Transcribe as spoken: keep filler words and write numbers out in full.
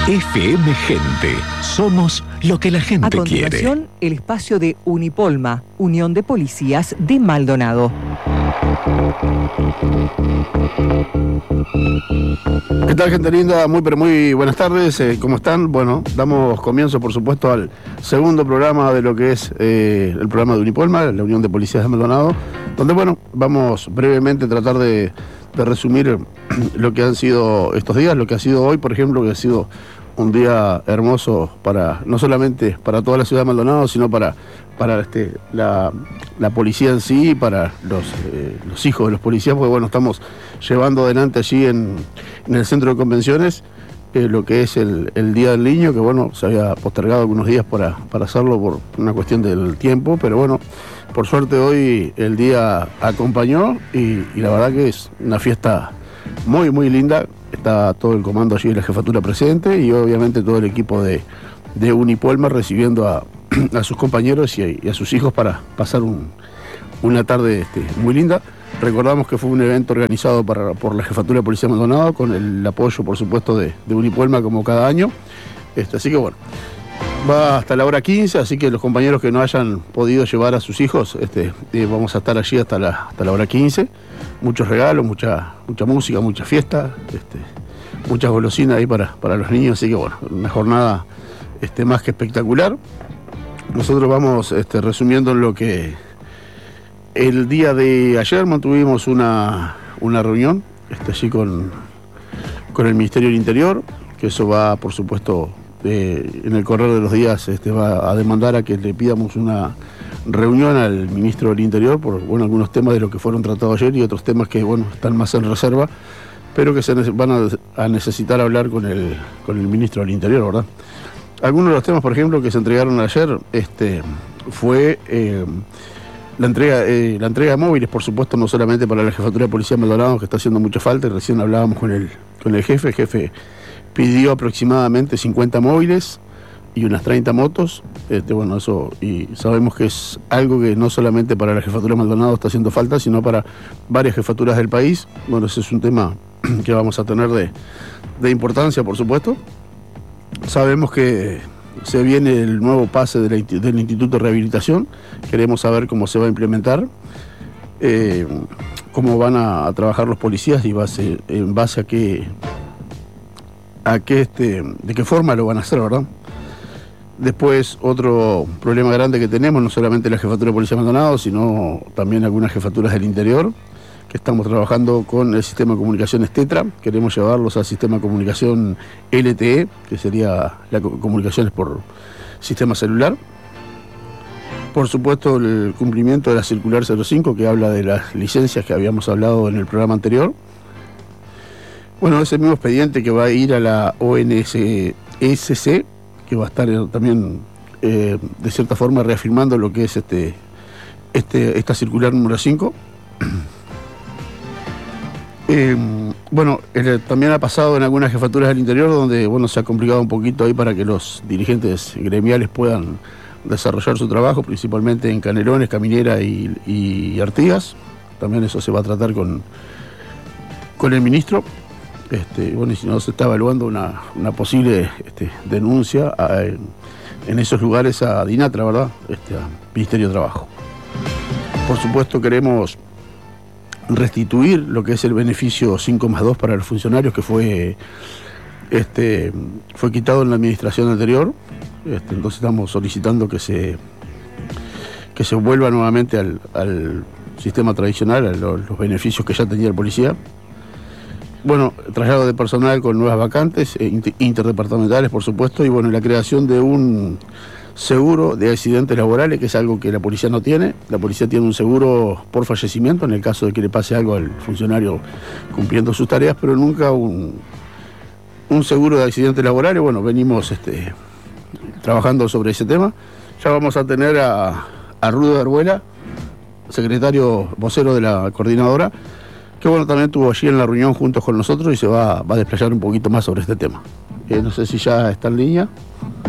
F M Gente. Somos lo que la gente A continuación, quiere. el espacio de Unipolma, Unión de Policías de Maldonado. ¿Qué tal, gente linda? Muy pero muy buenas tardes, eh, ¿cómo están? Bueno, damos comienzo por supuesto al segundo programa de lo que es eh, el programa de Unipolma, la Unión de Policías de Maldonado, donde bueno, vamos brevemente a tratar de, de resumir lo que han sido estos días, lo que ha sido hoy, por ejemplo, que ha sido un día hermoso para, no solamente para toda la ciudad de Maldonado, sino para, para este, la, la policía en sí, para los, eh, los hijos de los policías, porque bueno, estamos llevando adelante allí en, en el centro de convenciones eh, lo que es el, el Día del Niño, que bueno, se había postergado algunos días para, para hacerlo por una cuestión del tiempo, pero bueno, por suerte hoy el día acompañó y, y la verdad que es una fiesta muy muy linda. Está todo el comando allí de la jefatura presente y obviamente todo el equipo de, de Unipolma recibiendo a, a sus compañeros y a, y a sus hijos para pasar un, una tarde este, muy linda. Recordamos que fue un evento organizado para, por la jefatura de Policía de Maldonado con el apoyo, por supuesto, de, de Unipolma como cada año. Este, así que bueno, va hasta la hora quince, así que los compañeros que no hayan podido llevar a sus hijos, este, eh, vamos a estar allí hasta la, hasta la hora quince. Muchos regalos, mucha, mucha música, mucha fiesta, este, muchas golosinas ahí para, para los niños, así que bueno, una jornada este, más que espectacular. Nosotros vamos este, resumiendo lo que el día de ayer mantuvimos una, una reunión este, allí con, con el Ministerio del Interior, que eso va, por supuesto, eh, en el correr de los días este, va a demandar a que le pidamos una reunión al Ministro del Interior por bueno, algunos temas de lo que fueron tratados ayer y otros temas que bueno, están más en reserva, pero que se van a, a necesitar hablar con el, con el Ministro del Interior, ¿verdad? Algunos de los temas, por ejemplo, que se entregaron ayer este, fue eh, la, entrega, eh, la entrega de móviles, por supuesto, no solamente para la Jefatura de Policía de Maldonado, que está haciendo mucha falta, y recién hablábamos con el, con el jefe, el jefe pidió aproximadamente cincuenta móviles y unas treinta motos, este, bueno, eso, y sabemos que es algo que no solamente para la jefatura de Maldonado está haciendo falta, sino para varias jefaturas del país. Bueno, ese es un tema que vamos a tener de, de importancia, por supuesto. Sabemos que se viene el nuevo pase de la, del Instituto de Rehabilitación, queremos saber cómo se va a implementar, eh, cómo van a, a trabajar los policías y base, en base a qué, a qué este, de qué forma lo van a hacer, ¿verdad? Después, otro problema grande que tenemos, no solamente la Jefatura de Policía de Maldonado, sino también algunas jefaturas del interior, que estamos trabajando con el sistema de comunicaciones Tetra. Queremos llevarlos al sistema de comunicación L T E, que sería las comunicaciones por sistema celular. Por supuesto, el cumplimiento de la circular cero cinco, que habla de las licencias que habíamos hablado en el programa anterior. Bueno, ese mismo expediente que va a ir a la O N S C, que va a estar también, eh, de cierta forma, reafirmando lo que es este, este, esta circular número cinco. eh, bueno, eh, también ha pasado en algunas jefaturas del interior, donde bueno, se ha complicado un poquito ahí para que los dirigentes gremiales puedan desarrollar su trabajo, principalmente en Canelones, Caminera y, y Artigas. También eso se va a tratar con, con el ministro. Este, bueno, y si no, se está evaluando una, una posible este, denuncia a, en, en esos lugares a DINATRA, ¿verdad? Este, a Ministerio de Trabajo. Por supuesto, queremos restituir lo que es el beneficio cinco más dos para los funcionarios, que fue, este, fue quitado en la administración anterior. Este, entonces estamos solicitando que se, que se vuelva nuevamente al, al sistema tradicional, a los, los beneficios que ya tenía el policía. Bueno, traslado de personal con nuevas vacantes, eh, interdepartamentales, por supuesto, y bueno, la creación de un seguro de accidentes laborales, que es algo que la policía no tiene. La policía tiene un seguro por fallecimiento, en el caso de que le pase algo al funcionario cumpliendo sus tareas, pero nunca un, un seguro de accidentes laborales. Bueno, venimos este, trabajando sobre ese tema. Ya vamos a tener a, a Rudo Arbuela, secretario vocero de la coordinadora, que bueno, también estuvo allí en la reunión juntos con nosotros y se va, va a desplayar un poquito más sobre este tema. Eh, no sé si ya está en línea.